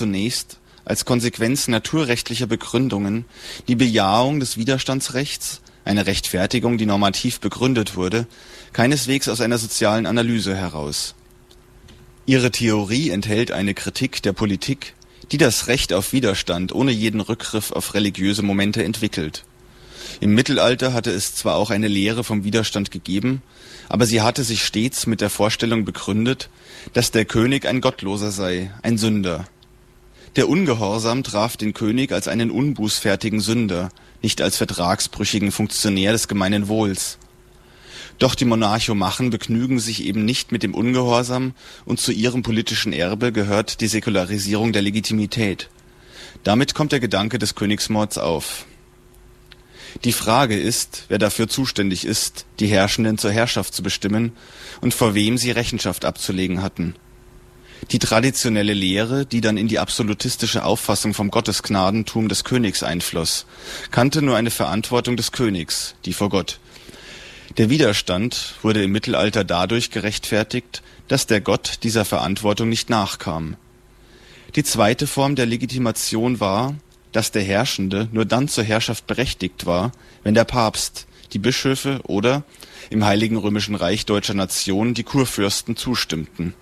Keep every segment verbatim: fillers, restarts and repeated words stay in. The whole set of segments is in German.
zunächst als Konsequenz naturrechtlicher Begründungen die Bejahung des Widerstandsrechts, eine Rechtfertigung, die normativ begründet wurde, keineswegs aus einer sozialen Analyse heraus. Ihre Theorie enthält eine Kritik der Politik, die das Recht auf Widerstand ohne jeden Rückgriff auf religiöse Momente entwickelt. Im Mittelalter hatte es zwar auch eine Lehre vom Widerstand gegeben, aber sie hatte sich stets mit der Vorstellung begründet, dass der König ein Gottloser sei, ein Sünder. Der Ungehorsam traf den König als einen unbußfertigen Sünder, nicht als vertragsbrüchigen Funktionär des gemeinen Wohls. Doch die Monarchomachen begnügen sich eben nicht mit dem Ungehorsam, und zu ihrem politischen Erbe gehört die Säkularisierung der Legitimität. Damit kommt der Gedanke des Königsmords auf. Die Frage ist, wer dafür zuständig ist, die Herrschenden zur Herrschaft zu bestimmen und vor wem sie Rechenschaft abzulegen hatten. Die traditionelle Lehre, die dann in die absolutistische Auffassung vom Gottesgnadentum des Königs einfloss, kannte nur eine Verantwortung des Königs, die vor Gott. Der Widerstand wurde im Mittelalter dadurch gerechtfertigt, dass der Gott dieser Verantwortung nicht nachkam. Die zweite Form der Legitimation war, dass der Herrschende nur dann zur Herrschaft berechtigt war, wenn der Papst, die Bischöfe oder, im Heiligen Römischen Reich deutscher Nation, die Kurfürsten zustimmten.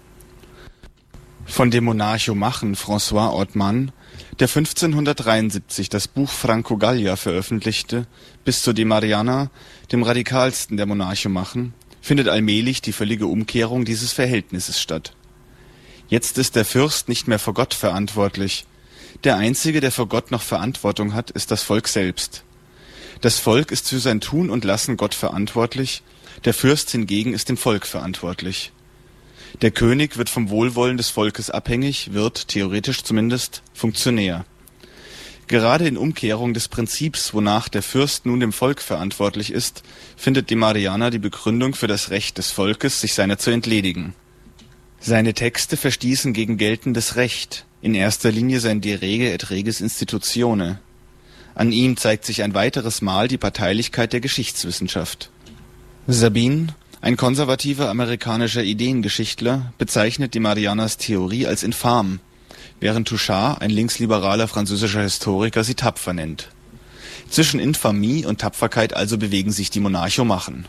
Von dem Monarchomachen François Ortmann, der fünfzehnhundertdreiundsiebzig das Buch Franco Gallia veröffentlichte, bis zu De Mariana, dem radikalsten der Monarchomachen, findet allmählich die völlige Umkehrung dieses Verhältnisses statt. Jetzt ist der Fürst nicht mehr vor Gott verantwortlich. Der Einzige, der vor Gott noch Verantwortung hat, ist das Volk selbst. Das Volk ist für sein Tun und Lassen Gott verantwortlich, der Fürst hingegen ist dem Volk verantwortlich. Der König wird vom Wohlwollen des Volkes abhängig, wird, theoretisch zumindest, Funktionär. Gerade in Umkehrung des Prinzips, wonach der Fürst nun dem Volk verantwortlich ist, findet De Mariana die Begründung für das Recht des Volkes, sich seiner zu entledigen. Seine Texte verstießen gegen geltendes Recht, in erster Linie sein De Rege et Regis Institutione. An ihm zeigt sich ein weiteres Mal die Parteilichkeit der Geschichtswissenschaft. Sabine, ein konservativer amerikanischer Ideengeschichtler, bezeichnet De Marianas Theorie als infam, während Touchard, ein linksliberaler französischer Historiker, sie tapfer nennt. Zwischen Infamie und Tapferkeit also bewegen sich die Monarchomachen.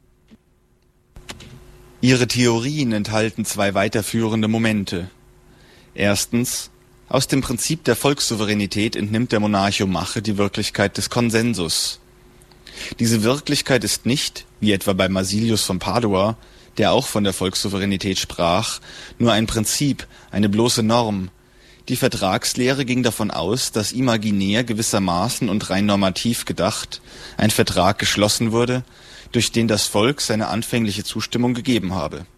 Ihre Theorien enthalten zwei weiterführende Momente. Erstens, aus dem Prinzip der Volkssouveränität entnimmt der Monarchomache die Wirklichkeit des Konsensus. Diese Wirklichkeit ist nicht, wie etwa bei Marsilius von Padua, der auch von der Volkssouveränität sprach, nur ein Prinzip, eine bloße Norm. Die Vertragslehre ging davon aus, dass imaginär gewissermaßen und rein normativ gedacht ein Vertrag geschlossen wurde, durch den das Volk seine anfängliche Zustimmung gegeben habe.